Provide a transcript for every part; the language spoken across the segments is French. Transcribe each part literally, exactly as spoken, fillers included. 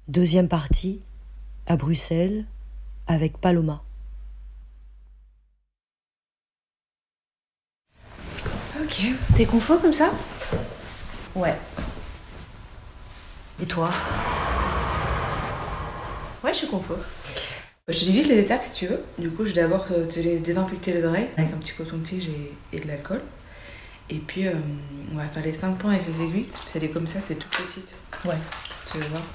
Deuxième partie, à Bruxelles, avec Paloma. Ok, t'es confort comme ça? Ouais. Et toi? Ouais, je suis confort. Je te dis vite les étapes si tu veux. Du coup, je vais d'abord te, te les désinfecter les oreilles avec un petit coton-tige et, et de l'alcool. Et puis, euh, on va faire les cinq points avec les aiguilles. C'est comme ça, c'est toute petite. Ouais. Si tu veux voir.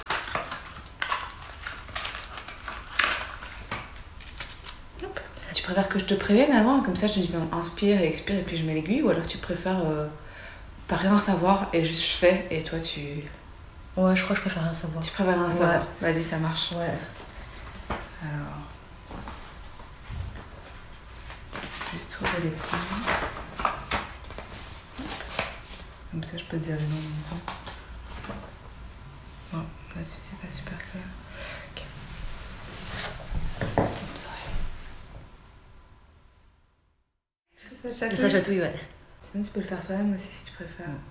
Hop. Tu préfères que je te prévienne avant, comme ça je te dis ben, inspire et expire et puis je mets l'aiguille, ou alors tu préfères euh, pas rien savoir et juste je fais et toi tu... Ouais, je crois que je préfère rien savoir. Tu préfères rien Ouais. savoir? Vas-y, ça marche. Ouais. Alors... Juste trouver les points. Comme ça je peux te dire le nom en même temps. Bon, là-dessus c'est pas super clair. Ok. Ça chatouille. Ça chatouille, ouais. Sinon tu peux le faire toi-même aussi si tu préfères. Ouais.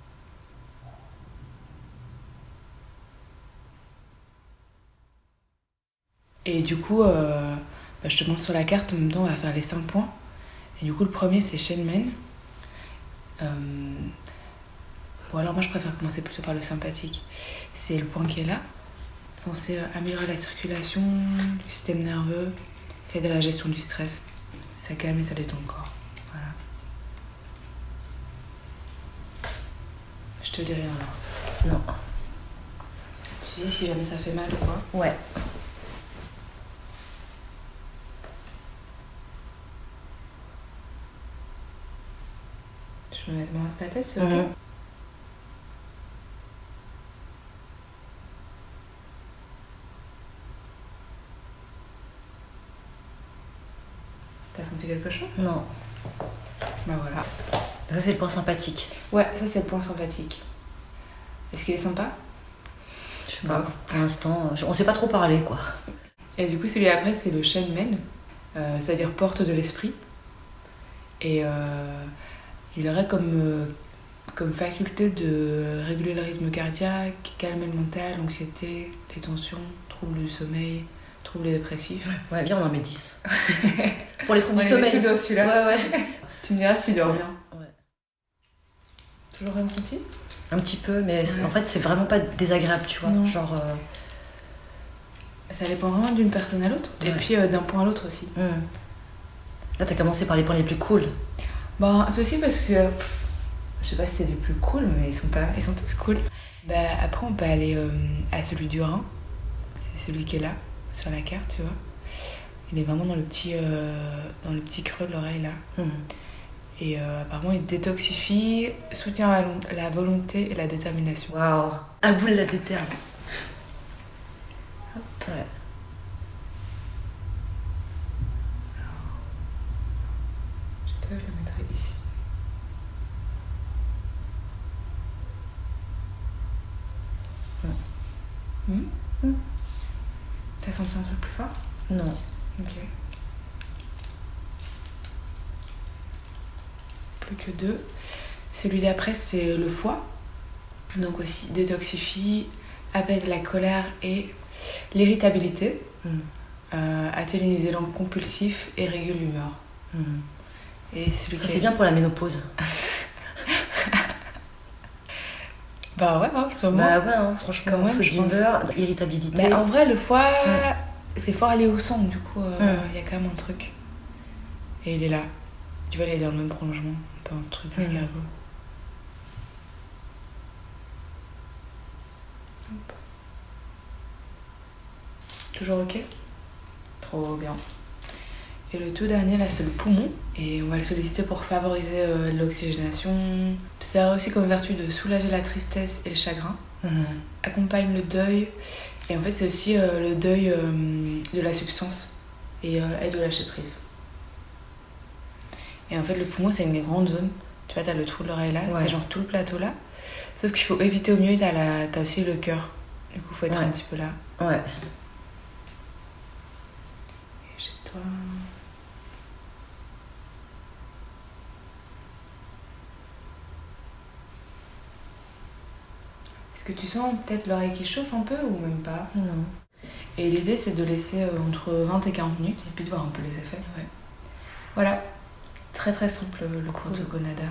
Et du coup, euh, bah, je te montre sur la carte, en même temps on va faire les cinq points. Et du coup le premier c'est Shenmen. Euh... Bon alors moi je préfère commencer plutôt par le sympathique. C'est le point qui est là. Censé améliorer la circulation du système nerveux, ça aide à la gestion du stress, ça calme et ça détend le corps. Voilà. Je te dis rien là. Non. Tu dis si jamais ça fait mal ou quoi? Ouais. Je me mets dans ta tête, c'est Mmh. ok? T'as senti quelque chose? Non. Bah voilà. Ça, c'est le point sympathique. Ouais, ça c'est le point sympathique. Est-ce qu'il est sympa? Je sais pas. Pour l'instant, on sait pas trop parler, quoi. Et du coup, celui après, c'est le Shenmen, euh, c'est-à-dire porte de l'esprit. Et euh, il aurait comme, euh, comme faculté de réguler le rythme cardiaque, calmer le mental, l'anxiété, les tensions, troubles du sommeil, troubles dépressifs. Ouais, viens, on en met dix. Pour les troubles On du les met sommeil. tous dans celui-là. Ouais, ouais. Tu me diras si tu dors bien. Ouais. Toujours ressenti? Un petit peu, mais Ouais. en fait, c'est vraiment pas désagréable, tu vois. Non. Genre. Euh... Ça dépend vraiment d'une personne à l'autre. Ouais. Et puis euh, d'un point à l'autre aussi. Mmh. Là, t'as commencé par les points les plus cool. Bah, c'est aussi parce que. Pff, je sais pas si c'est les plus cool, mais ils sont, pas, ils sont tous cool. Bah, après, on peut aller euh, à celui du rein. C'est celui qui est là, sur la carte, tu vois. Il est vraiment dans le petit, euh, dans le petit creux de l'oreille, là. Mmh. Et euh, apparemment, il détoxifie, soutient la, la volonté et la détermination. Waouh. À bout de la déterre. Ouais. Je te le mettrai ici. Mmh. Mmh. Mmh. T'as senti un truc plus fort? Non. Ok. Plus que deux. Celui d'après, c'est le foie. Donc aussi détoxifie, apaise la colère et l'irritabilité, Mmh. euh, atténue les élans compulsifs et régule l'humeur. Mmh. Et celui Ça, qui c'est est... bien pour la ménopause. Bah ouais, hein, en ce moment. Bah ouais, hein, franchement, Quand même, faute je pense. d'humeur, irritabilité. Mais en vrai, le foie, Mm. c'est fort aller au sang, du coup, il euh, Mm. y a quand même un truc. Et il est là. Tu vois, il est dans le même prolongement. Un peu un truc d'escargot. Hop. Toujours ok? Trop bien. Et le tout dernier, là, c'est le poumon. Et on va le solliciter pour favoriser euh, l'oxygénation. Ça a aussi comme vertu de soulager la tristesse et le chagrin. Mmh. Accompagne le deuil. Et en fait, c'est aussi euh, le deuil euh, de la substance. Et euh, aide au lâcher prise. Et en fait, le poumon, c'est une grande zone. Tu vois, t'as le trou de l'oreille là, Ouais. c'est genre tout le plateau là. Sauf qu'il faut éviter au mieux, t'as, la... t'as aussi le cœur. Du coup, faut être Ouais. un petit peu là. Ouais. Et chez toi. Est-ce que tu sens peut-être l'oreille qui chauffe un peu ou même pas? Non. Et l'idée, c'est de laisser euh, entre vingt et quarante minutes et puis de voir un peu les effets. Ouais. Voilà, très très simple le protocole NADA.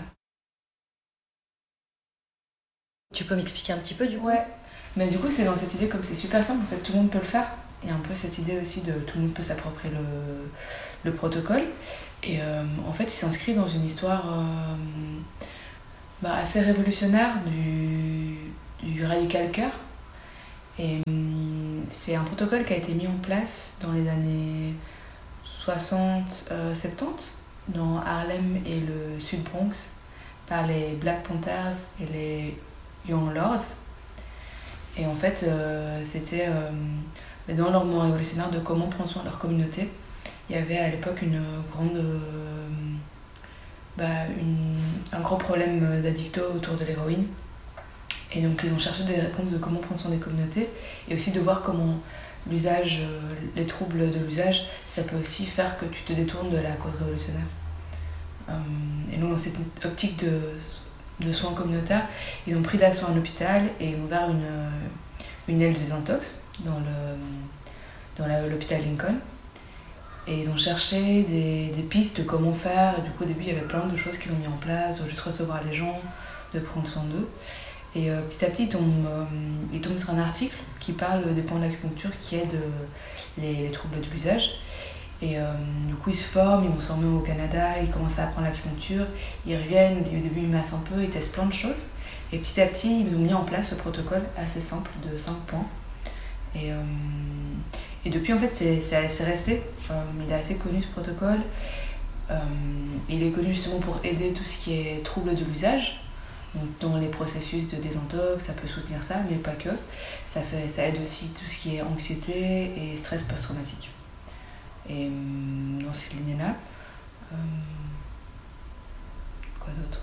Tu peux m'expliquer un petit peu du coup? Ouais, mais du coup, c'est dans cette idée, comme c'est super simple, en fait, tout le monde peut le faire. Et un peu cette idée aussi de tout le monde peut s'approprier le, le protocole. Et euh, en fait, il s'inscrit dans une histoire euh, bah, assez révolutionnaire du, du radical cœur. Et euh, c'est un protocole qui a été mis en place dans les années soixante soixante-dix dans Harlem et le Sud Bronx par les Black Panthers et les Young Lords. Et en fait, euh, c'était euh, dans leur mouvement révolutionnaire de comment prendre soin de leur communauté. Il y avait à l'époque une grande, euh, bah, une, un gros problème d'addicto autour de l'héroïne. Et donc ils ont cherché des réponses de comment prendre soin des communautés et aussi de voir comment l'usage, les troubles de l'usage, ça peut aussi faire que tu te détournes de la cause révolutionnaire. Et donc dans cette optique de, de soins communautaires, ils ont pris d'assaut un hôpital et ils ont ouvert une, une aile de désintox dans, le, dans la, l'hôpital Lincoln. Et ils ont cherché des, des pistes de comment faire. Et du coup au début il y avait plein de choses qu'ils ont mis en place, de juste recevoir les gens, de prendre soin d'eux. Et euh, petit à petit, ils tombent, euh, ils tombent sur un article qui parle des points de l'acupuncture qui aident euh, les, les troubles de l'usage. Et euh, du coup, ils se forment, ils vont se former au Canada, ils commencent à apprendre l'acupuncture, ils reviennent, au début, ils massent un peu, ils testent plein de choses. Et petit à petit, ils ont mis en place ce protocole assez simple de cinq points. Et, euh, et depuis, en fait, c'est, c'est, c'est resté. Euh, il est assez connu, ce protocole. Euh, il est connu justement pour aider tout ce qui est troubles de l'usage. Donc, dans les processus de désintox, ça peut soutenir ça, mais pas que. Ça, fait, ça aide aussi tout ce qui est anxiété et stress post-traumatique. Et euh, dans cette lignée-là, euh, quoi d'autre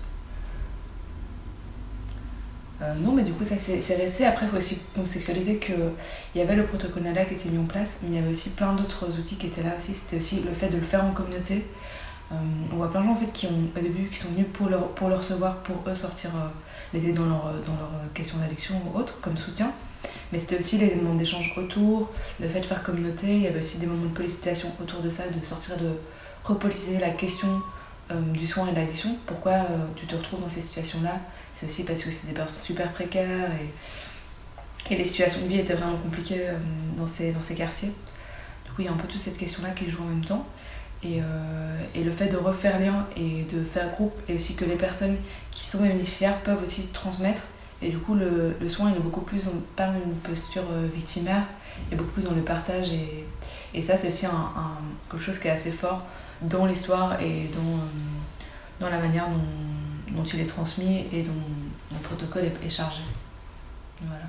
euh, Non, mais du coup, ça c'est, c'est resté. Après, il faut aussi contextualiser qu'il y avait le protocole NADA qui était mis en place, mais il y avait aussi plein d'autres outils qui étaient là aussi. C'était aussi le fait de le faire en communauté. Euh, on voit plein de gens en fait, qui ont, au début qui sont venus pour le, pour le recevoir, pour eux sortir, euh, les aider dans leur, dans leur question d'addiction ou autre, comme soutien. Mais c'était aussi les moments d'échange autour, le fait de faire communauté. Il y avait aussi des moments de politisation autour de ça, de sortir, de repolitiser la question euh, du soin et de l'addiction. Pourquoi euh, tu te retrouves dans ces situations-là? C'est aussi parce que c'est des personnes super précaires et, et les situations de vie étaient vraiment compliquées euh, dans, ces, dans ces quartiers. Du coup, il y a un peu toute cette question-là qui joue en même temps. Et, euh, et le fait de refaire lien et de faire groupe, et aussi que les personnes qui sont bénéficiaires peuvent aussi transmettre. Et du coup, le, le soin, il est beaucoup plus dans, pas dans une posture euh, victimaire, et beaucoup plus dans le partage. Et, et ça, c'est aussi un, un, quelque chose qui est assez fort dans l'histoire et dans, euh, dans la manière dont, dont il est transmis et dont, dont le protocole est, est chargé. Voilà.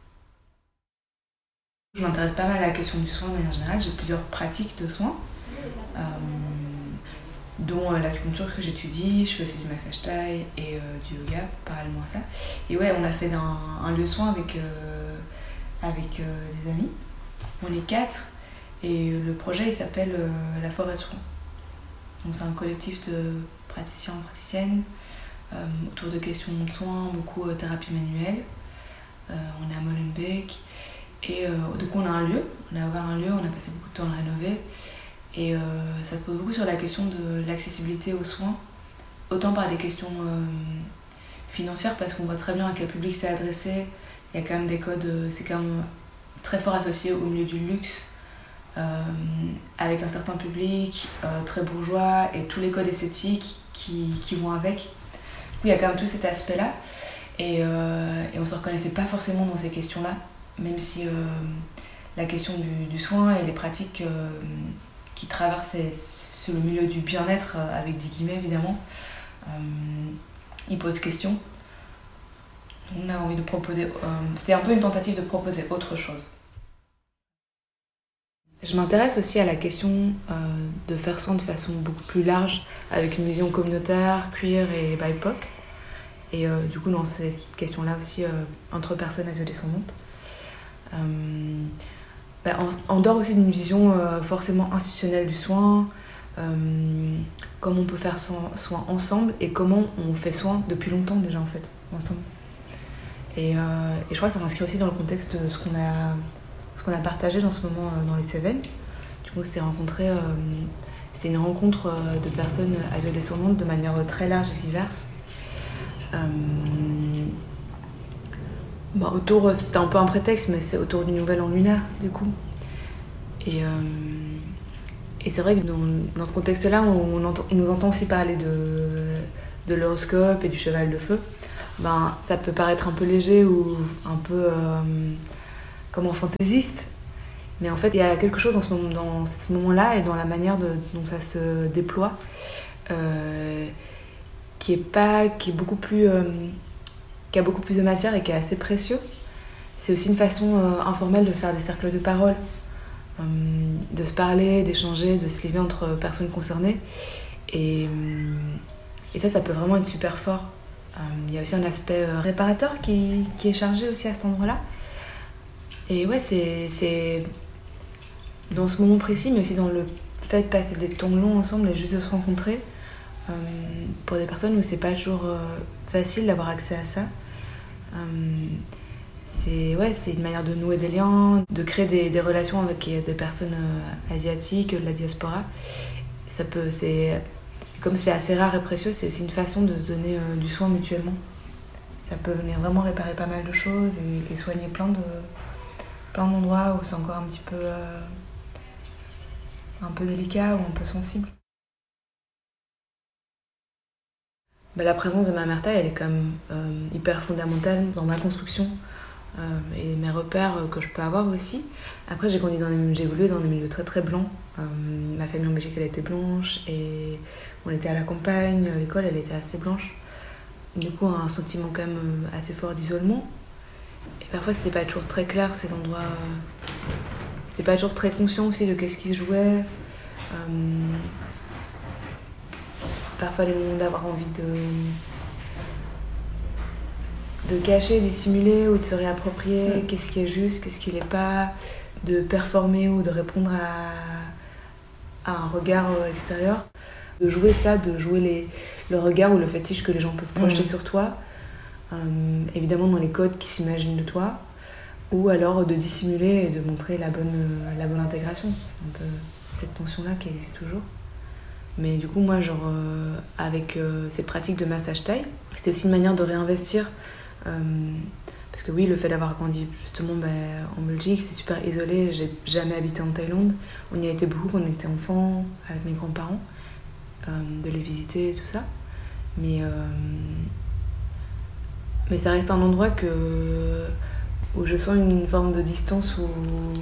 Je m'intéresse pas mal à la question du soin de manière générale. J'ai plusieurs pratiques de soins. Euh, dont euh, l'acupuncture que j'étudie, je fais aussi du massage thaï et euh, du yoga parallèlement à ça. Et ouais, on a fait un, un lieu de soin avec, euh, avec euh, des amis. On est quatre et le projet il s'appelle euh, La Forêt de Soins. Donc c'est un collectif de praticiens et praticiennes euh, autour de questions de soins, beaucoup euh, thérapie manuelle. Euh, on est à Molenbeek et euh, du coup on a un lieu, on a ouvert un lieu, on a passé beaucoup de temps à le rénover. Et euh, ça se pose beaucoup sur la question de l'accessibilité aux soins, autant par des questions euh, financières, parce qu'on voit très bien à quel public c'est adressé. Il y a quand même des codes, c'est quand même très fort associé au milieu du luxe, euh, avec un certain public, euh, très bourgeois, et tous les codes esthétiques qui, qui vont avec. Du coup, il y a quand même tout cet aspect-là, et, euh, et on ne se reconnaissait pas forcément dans ces questions-là, même si euh, la question du, du soin et les pratiques euh, qui traversent sur le milieu du bien-être, avec des guillemets évidemment, euh, ils posent question. On a envie de proposer, euh, c'était un peu une tentative de proposer autre chose. Je m'intéresse aussi à la question euh, de faire soin de façon beaucoup plus large, avec une vision communautaire, queer et B I P O C. Et euh, du coup, dans cette question-là aussi, euh, entre personnes assolissantes. Euh, bah, en, en dehors aussi d'une vision euh, forcément institutionnelle du soin, euh, comment on peut faire soin, soin ensemble et comment on fait soin depuis longtemps déjà en fait, ensemble. Et, euh, et je crois que ça s'inscrit aussi dans le contexte de ce qu'on a, ce qu'on a partagé dans ce moment euh, dans les Cévennes. Du coup, on s'est rencontrés, euh, c'était une rencontre euh, de personnes asiodescendantes de manière très large et diverse. Euh, bah, autour, c'était un peu un prétexte, mais c'est autour du nouvel an lunaire, du coup. Et, euh, et c'est vrai que dans, dans ce contexte-là, on, entend, on nous entend aussi parler de, de l'horoscope et du cheval de feu. Ben, ça peut paraître un peu léger ou un peu euh, comme fantaisiste, mais en fait il y a quelque chose dans ce, moment, dans ce moment-là et dans la manière de, dont ça se déploie euh, qui est pas, qui est beaucoup plus, euh, qui a beaucoup plus de matière et qui est assez précieux. C'est aussi une façon euh, informelle de faire des cercles de parole, euh, de se parler, d'échanger, de se livrer entre personnes concernées, et, et ça, ça peut vraiment être super fort. Il euh, y a aussi un aspect euh, réparateur qui, qui est chargé aussi à cet endroit-là. Et ouais, c'est, c'est dans ce moment précis, mais aussi dans le fait de passer des temps longs ensemble et juste de se rencontrer, euh, pour des personnes où c'est pas toujours euh, facile d'avoir accès à ça. Euh, c'est, ouais, c'est une manière de nouer des liens, de créer des, des relations avec des personnes euh, asiatiques, de la diaspora. Ça peut, c'est... Comme c'est assez rare et précieux, c'est aussi une façon de se donner euh, du soin mutuellement. Ça peut venir vraiment réparer pas mal de choses et, et soigner plein, de, plein d'endroits où c'est encore un petit peu, euh, un peu délicat ou un peu sensible. Bah, la présence de ma mère taille, elle est quand même euh, hyper fondamentale dans ma construction euh, et mes repères euh, que je peux avoir aussi. Après, j'ai grandi dans les, j'ai évolué dans des milieux très très blancs. Euh, ma famille en Belgique, elle était blanche et on était à la campagne, l'école, elle était assez blanche. Du coup, un sentiment quand même assez fort d'isolement. Et parfois, c'était pas toujours très clair, ces endroits. C'était pas toujours très conscient aussi de qu'est-ce qui se jouait. Euh, parfois, les moments d'avoir envie de, de cacher, dissimuler ou de se réapproprier, mmh. qu'est-ce qui est juste, qu'est-ce qui l'est pas, de performer ou de répondre à, à un regard extérieur. De jouer ça, de jouer les, le regard ou le fétiche que les gens peuvent projeter mmh. sur toi, euh, évidemment dans les codes qui s'imaginent de toi, ou alors de dissimuler et de montrer la bonne, la bonne intégration. C'est un peu cette tension-là qui existe toujours. Mais du coup, moi, genre, euh, avec euh, ces pratiques de massage thaï, c'était aussi une manière de réinvestir. Euh, parce que oui, le fait d'avoir grandi justement bah, en Belgique, c'est super isolé. J'ai jamais habité en Thaïlande. On y a été beaucoup quand on était enfant, avec mes grands-parents. Euh, de les visiter et tout ça, mais euh, mais ça reste un endroit que où je sens une forme de distance ou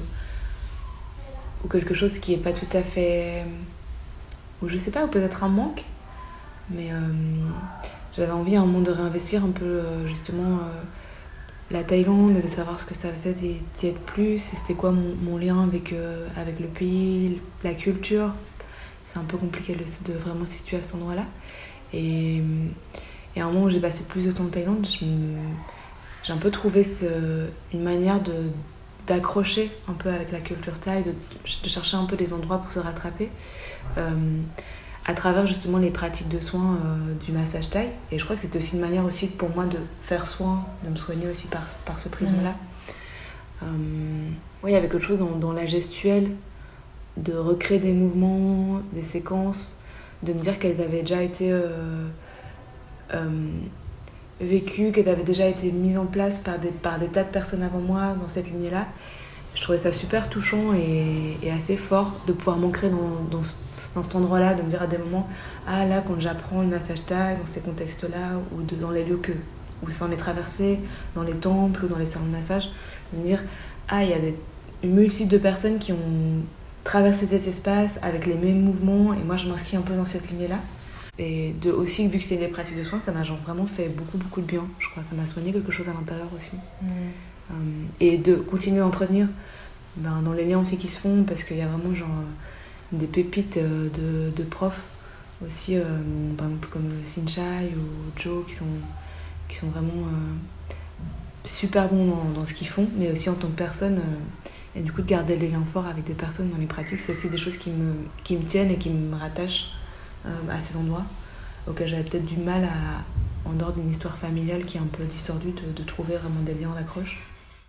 ou quelque chose qui est pas tout à fait, ou je sais pas, ou peut-être un manque, mais euh, j'avais envie à un moment de réinvestir un peu euh, justement euh, la Thaïlande et de savoir ce que ça faisait d'y être plus, et c'était quoi mon, mon lien avec euh, avec le pays, la culture. C'est un peu compliqué de vraiment se situer à cet endroit-là. Et, et à un moment où j'ai passé plus de temps en Thaïlande, je me, j'ai un peu trouvé ce, une manière de, d'accrocher un peu avec la culture thaï, de, de chercher un peu des endroits pour se rattraper, euh, à travers justement les pratiques de soins euh, du massage thaï. Et je crois que c'était aussi une manière aussi pour moi de faire soin, de me soigner aussi par, par ce prisme-là. Mmh. Euh, oui, il y avait quelque chose dans, dans la gestuelle, de recréer des mouvements, des séquences, de me dire qu'elles avaient déjà été euh, euh, vécues, qu'elles avaient déjà été mises en place par des, par des tas de personnes avant moi dans cette lignée-là. Je trouvais ça super touchant et, et assez fort de pouvoir m'ancrer dans, dans, dans cet endroit-là, de me dire à des moments, ah là, quand j'apprends le massage thaï dans ces contextes-là, ou de, dans les lieux que, où ça en est traversé, dans les temples ou dans les salons de massage, de me dire, ah, il y a des, une multitude de personnes qui ont traverser cet espace avec les mêmes mouvements, et moi je m'inscris un peu dans cette lignée-là. Et de, aussi, vu que c'est des pratiques de soins, ça m'a genre vraiment fait beaucoup beaucoup de bien, je crois. Ça m'a soigné quelque chose à l'intérieur aussi. Mmh. Euh, et de continuer d'entretenir ben, dans les liens aussi qui se font, parce qu'il y a vraiment genre des pépites de, de profs aussi, euh, par exemple comme Sinchai ou Joe, qui sont, qui sont vraiment euh, super bons dans, dans ce qu'ils font, mais aussi en tant que personne. Euh, Et du coup, de garder les liens forts avec des personnes dans les pratiques, c'est aussi des choses qui me, qui me tiennent et qui me rattachent euh, à ces endroits auxquels j'avais peut-être du mal à, en dehors d'une histoire familiale qui est un peu distordue, de, de trouver vraiment des liens d'accroche.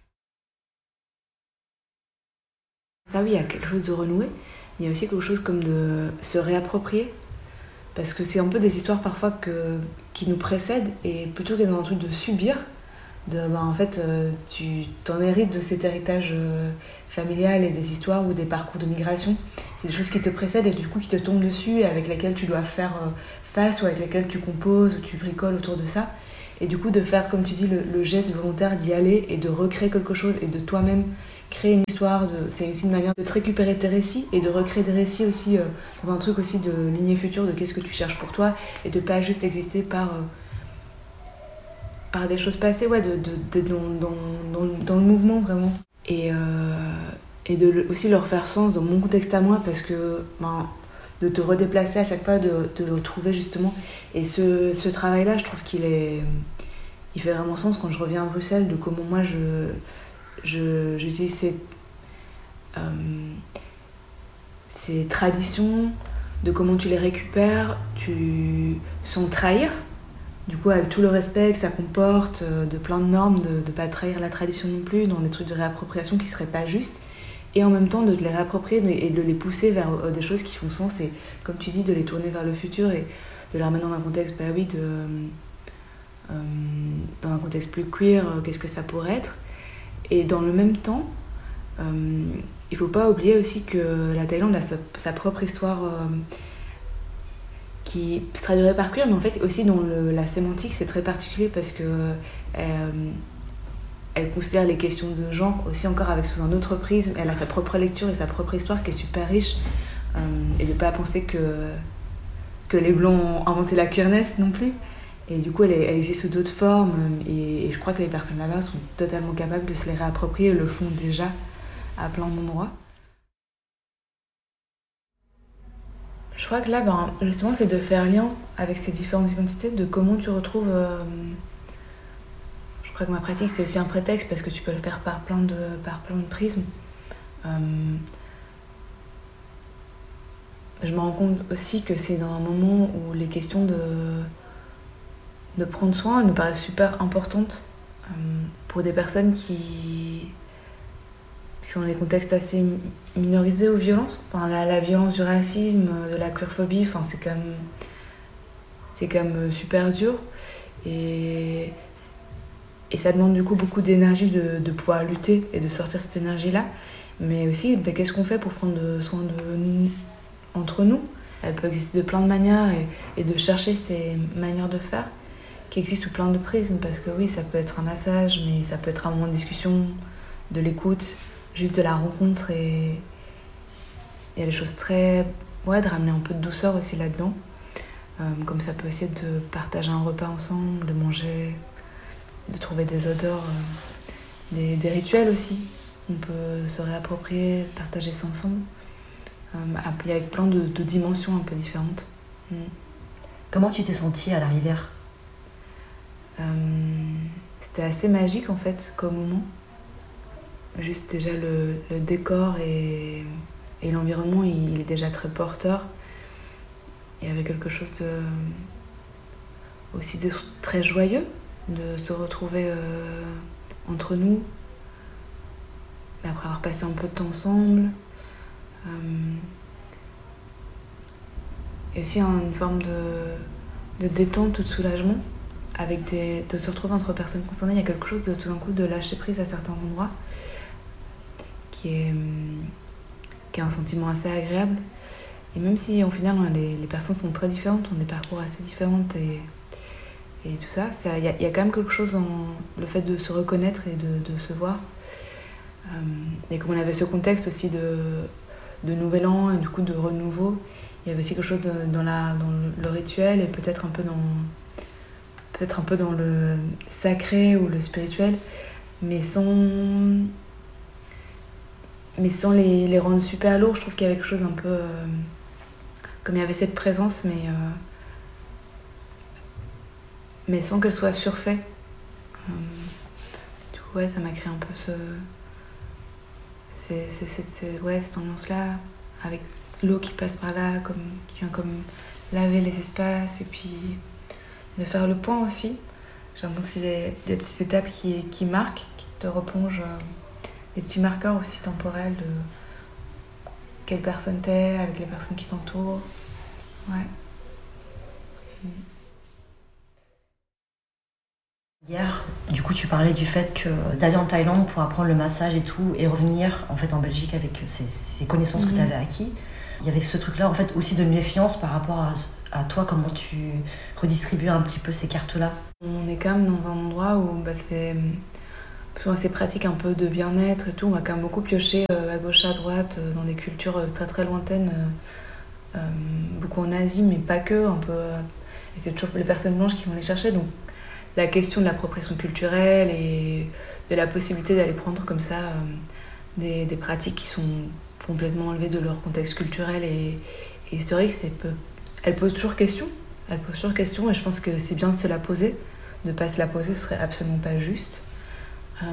Ça oui, il y a quelque chose de renoué, mais il y a aussi quelque chose comme de se réapproprier. Parce que c'est un peu des histoires parfois que, qui nous précèdent, et plutôt que dans un truc de subir, de, ben, en fait, euh, tu t'en hérites de cet héritage euh, familial et des histoires ou des parcours de migration. C'est des choses qui te précèdent et du coup qui te tombent dessus et avec lesquelles tu dois faire euh, face ou avec lesquelles tu composes ou tu bricoles autour de ça. Et du coup de faire, comme tu dis, le, le geste volontaire d'y aller et de recréer quelque chose et de toi-même créer une histoire. De... C'est aussi une manière de te récupérer tes récits et de recréer des récits aussi euh, dans un truc aussi de lignée future, de qu'est-ce que tu cherches pour toi et de pas juste exister par... Euh, par des choses passées, ouais, de, de, de, dans, dans, dans, dans le mouvement vraiment. Et, euh, et de le, aussi leur faire sens dans mon contexte à moi, parce que ben, de te redéplacer à chaque fois, de, de le retrouver justement. Et ce, ce travail-là, je trouve qu'il est, il fait vraiment sens quand je reviens à Bruxelles, de comment moi je, je, j'utilise ces, euh, ces traditions, de comment tu les récupères, tu, sans trahir. Du coup, avec tout le respect que ça comporte, de plein de normes, de ne pas trahir la tradition non plus, dans des trucs de réappropriation qui ne seraient pas justes, et en même temps de te les réapproprier et de les pousser vers des choses qui font sens, et comme tu dis, de les tourner vers le futur et de les remettre dans un contexte, bah oui, de, euh, dans un contexte plus queer, euh, qu'est-ce que ça pourrait être. Et dans le même temps, euh, il ne faut pas oublier aussi que la Thaïlande a sa, sa propre histoire... Euh, qui se traduirait par queer, mais en fait aussi dans le, la sémantique c'est très particulier parce que euh, elle considère les questions de genre aussi encore avec sous un autre prisme, elle a sa propre lecture et sa propre histoire qui est super riche, euh, et de ne pas penser que, que les blancs ont inventé la queerness non plus, et du coup elle, elle existe sous d'autres formes, et, et je crois que les personnes là-bas sont totalement capables de se les réapproprier et le font déjà à plein d'endroits. Je crois que là, ben, justement, c'est de faire lien avec ces différentes identités, de comment tu retrouves... Euh... Je crois que ma pratique, c'est aussi un prétexte, parce que tu peux le faire par plein de, par plein de prismes. Euh... Je me rends compte aussi que c'est dans un moment où les questions de, de prendre soin me paraissent super importantes euh, pour des personnes qui... qui sont dans des contextes assez minorisés aux violences. Enfin, la, la violence du racisme, de la queerphobie, enfin, c'est quand même, c'est quand même super dur. Et, et ça demande du coup beaucoup d'énergie de, de pouvoir lutter et de sortir cette énergie-là. Mais aussi, ben, qu'est-ce qu'on fait pour prendre soin de nous, entre nous ? Elle peut exister de plein de manières, et, et de chercher ces manières de faire qui existent sous plein de prismes. Parce que oui, ça peut être un massage, mais ça peut être un moment de discussion, de l'écoute, juste de la rencontre, et il y a des choses très... Ouais, de ramener un peu de douceur aussi là-dedans. Euh, comme ça peut aussi être de partager un repas ensemble, de manger, de trouver des odeurs, euh, des, des rituels aussi. On peut se réapproprier, partager ça ensemble. Euh, avec plein de, de dimensions un peu différentes. Mm. Comment tu t'es sentie à la rivière ? euh, C'était assez magique en fait comme moment. Juste déjà le, le décor et, et l'environnement, il, il est déjà très porteur. Il y avait quelque chose de, aussi de très joyeux, de se retrouver euh, entre nous, après avoir passé un peu de temps ensemble. Euh, et aussi une forme de, de détente ou de soulagement, avec des, de se retrouver entre personnes concernées. Il y a quelque chose de tout d'un coup de lâcher prise à certains endroits, qui est, qui est un sentiment assez agréable. Et même si au final les, les personnes sont très différentes, ont des parcours assez différents et, et tout ça, il y, y a quand même quelque chose dans le fait de se reconnaître et de, de se voir. Euh, et comme on avait ce contexte aussi de, de nouvel an et du coup de renouveau, il y avait aussi quelque chose de, dans, la, dans le, le rituel et peut-être un peu dans peut-être un peu dans le sacré ou le spirituel, mais sans mais sans les, les rendre super lourds. Je trouve qu'il y avait quelque chose un peu euh, comme il y avait cette présence, mais euh, mais sans qu'elle soit surfaite. Euh, du coup, ouais, ça m'a créé un peu ce c'est, c'est, c'est, c'est, ouais, cette ambiance-là, avec l'eau qui passe par là, comme, qui vient comme laver les espaces, et puis de faire le point aussi. J'ai l'impression que c'est des, des petites étapes qui, qui marquent, qui te replongent, euh, des petits marqueurs aussi temporels de quelle personne t'es, avec les personnes qui t'entourent. Ouais. Hier, du coup, tu parlais du fait que d'aller en Thaïlande pour apprendre le massage et tout, et revenir en fait en Belgique avec ces, ces connaissances mmh. que tu avais acquis. Il y avait ce truc-là en fait aussi de méfiance par rapport à, à toi, comment tu redistribues un petit peu ces cartes-là. On est quand même dans un endroit où bah, c'est souvent ces pratiques un peu de bien-être et tout. On va quand même beaucoup piocher euh, à gauche, à droite, euh, dans des cultures euh, très très lointaines, euh, euh, beaucoup en Asie, mais pas que. Un peu, euh, et c'est toujours les personnes blanches qui vont les chercher. Donc la question de l'appropriation culturelle et de la possibilité d'aller prendre comme ça euh, des, des pratiques qui sont complètement enlevées de leur contexte culturel et, et historique, c'est peu... elle pose toujours question. Elle pose toujours question et je pense que c'est bien de se la poser. De ne pas se la poser, ce serait absolument pas juste. Euh,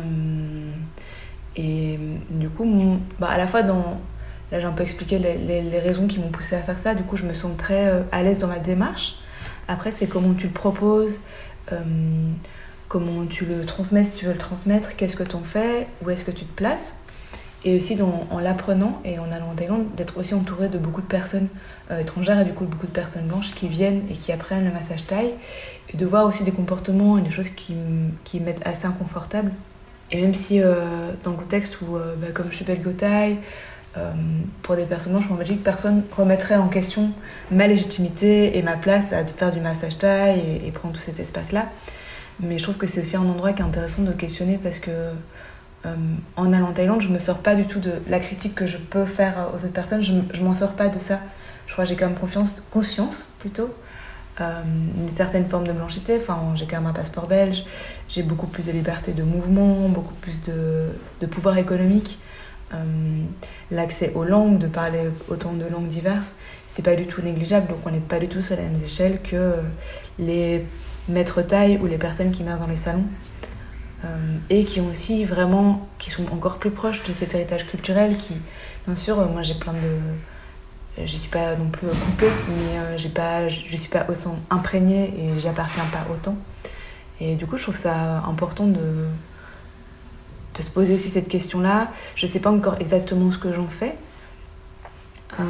et du coup, mon, bah à la fois, dans, là j'ai un peu expliqué les, les, les raisons qui m'ont poussée à faire ça. Du coup, je me sens très euh, à l'aise dans ma démarche. Après, c'est comment tu le proposes. Euh, comment tu le transmets si tu veux le transmettre, qu'est-ce que tu en fais, où est-ce que tu te places, et aussi dans, en l'apprenant et en allant en Thaïlande, d'être aussi entouré de beaucoup de personnes euh, étrangères et du coup beaucoup de personnes blanches qui viennent et qui apprennent le massage thaï, et de voir aussi des comportements et des choses qui, qui me mettent assez inconfortable. Et même si euh, dans le contexte où, euh, bah, comme je suis belgo thaï, euh, pour des personnes blanches en Belgique, personne ne remettrait en question ma légitimité et ma place à faire du massage thaï et, et prendre tout cet espace-là. Mais je trouve que c'est aussi un endroit qui est intéressant de questionner parce que euh, en allant en Thaïlande, je me sors pas du tout de la critique que je peux faire aux autres personnes, je, je m'en sors pas de ça. Je crois que j'ai quand même confiance, conscience plutôt, euh, une certaine forme de blanchité. Enfin, j'ai quand même un passeport belge, j'ai beaucoup plus de liberté de mouvement, beaucoup plus de, de pouvoir économique. Euh, l'accès aux langues, de parler autant de langues diverses, c'est pas du tout négligeable, donc on n'est pas du tout sur la même échelle que les maîtres thaï ou les personnes qui meurent dans les salons, euh, et qui ont aussi vraiment, qui sont encore plus proches de cet héritage culturel qui, bien sûr, moi j'ai plein de, je suis pas non plus coupée, mais euh, j'ai pas, je suis pas autant imprégnée et j'y appartiens pas autant, et du coup je trouve ça important de de se poser aussi cette question-là. Je ne sais pas encore exactement ce que j'en fais. Euh...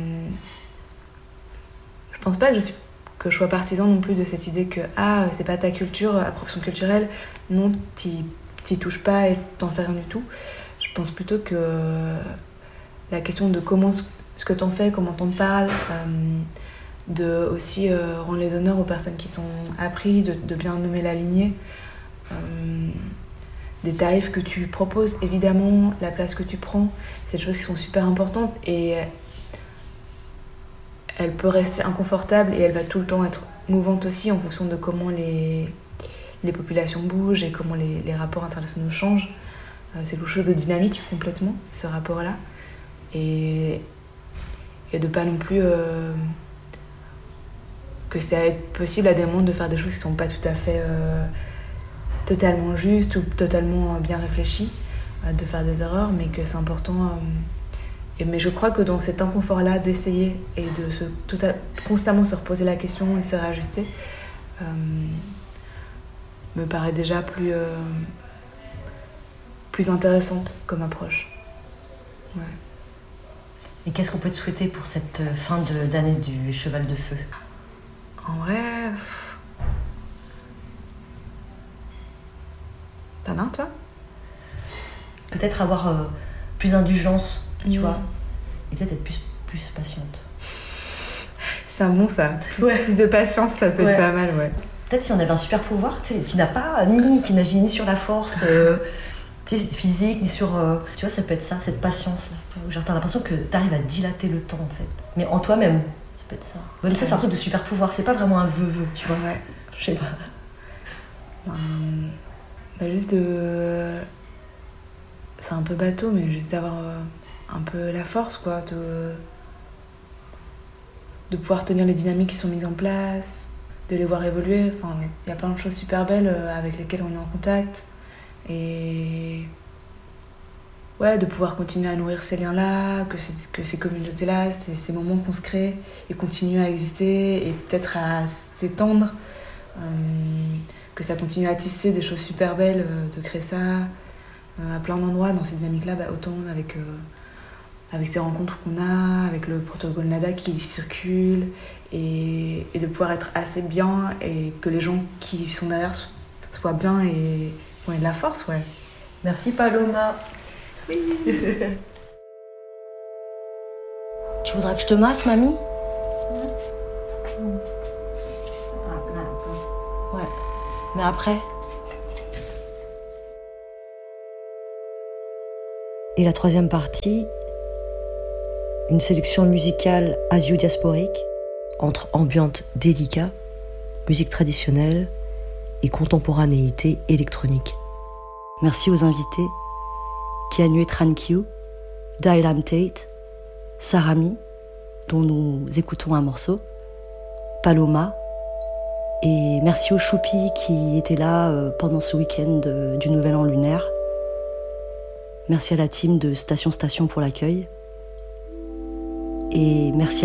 Je pense pas que je, suis... que je sois partisan non plus de cette idée que ah, c'est pas ta culture, appropriation culturelle, non, t'y, t'y touches pas et t'en fais rien du tout. Je pense plutôt que la question de comment ce que t'en fais, comment t'en parles, euh, de aussi euh, rendre les honneurs aux personnes qui t'ont appris, de, de bien nommer la lignée. Euh... Des tarifs que tu proposes, évidemment, la place que tu prends, c'est des choses qui sont super importantes et elle peut rester inconfortable et elle va tout le temps être mouvante aussi en fonction de comment les, les populations bougent et comment les, les rapports internationaux changent. C'est quelque chose de dynamique complètement, ce rapport-là. Et, et de pas non plus... Euh, que ça va être possible à des moments de faire des choses qui sont pas tout à fait... Euh, totalement juste ou totalement bien réfléchi, euh, de faire des erreurs, mais que c'est important. Euh, et, mais je crois que dans cet inconfort-là, d'essayer et de se, tout à, constamment se reposer la question et se réajuster, euh, me paraît déjà plus, euh, plus intéressante comme approche. Ouais. Et qu'est-ce qu'on peut te souhaiter pour cette fin de, d'année du Cheval de Feu ? En vrai... T'en as un, toi ? Peut-être avoir euh, plus d'indulgence, tu mmh. vois, et peut-être être plus, plus patiente. C'est un bon, ça. Plus, ouais. plus de patience, ça peut ouais. être pas mal, ouais. Peut-être si on avait un super pouvoir, tu sais, qui n'a pas ni, qui n'agit ni sur la force euh, tu sais, physique, ni sur... Euh, tu vois, ça peut être ça, cette patience-là. Genre, t'as l'impression que t'arrives à dilater le temps, en fait. Mais en toi-même, ça peut être ça. Même ouais. ça, c'est un truc de super pouvoir. C'est pas vraiment un vœu-vœu, tu vois. Ouais. Je sais pas. Hum... Bah juste de... C'est un peu bateau, mais juste d'avoir un peu la force, quoi, de... de pouvoir tenir les dynamiques qui sont mises en place, de les voir évoluer. Enfin, il y a plein de choses super belles avec lesquelles on est en contact. Et... Ouais, de pouvoir continuer à nourrir ces liens-là, que, c'est, que ces communautés-là, ces, ces moments qu'on se crée, et continuent à exister, et peut-être à s'étendre. Euh, que ça continue à tisser des choses super belles, euh, de créer ça euh, à plein d'endroits dans ces dynamiques-là, bah, autant avec, euh, avec ces rencontres qu'on a, avec le protocole NADA qui circule, et, et de pouvoir être assez bien et que les gens qui sont derrière soient bien et qu'on ait de la force, ouais. Merci Paloma. Oui. Tu voudras que je te masse, mamie? Ouais, mais après. Et la troisième partie, une sélection musicale asio-diasporique entre ambiante délicat, musique traditionnelle et contemporanéité électronique. Merci aux invités Kianue Trankiu, Dailam Tate, Sarami, dont nous écoutons un morceau, Paloma, et merci aux Choupi qui étaient là pendant ce week-end du Nouvel An lunaire. Merci à la team de Station Station pour l'accueil. Et merci